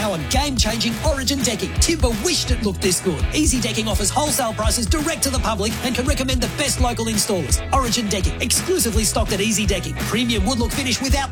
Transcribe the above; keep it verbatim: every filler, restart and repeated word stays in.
power game-changing Origin decking. Timber wished it looked this good. Easy Decking offers wholesale prices direct to the public and can recommend the best local installers. Origin Decking, exclusively stocked at Easy Decking. Premium wood look finish without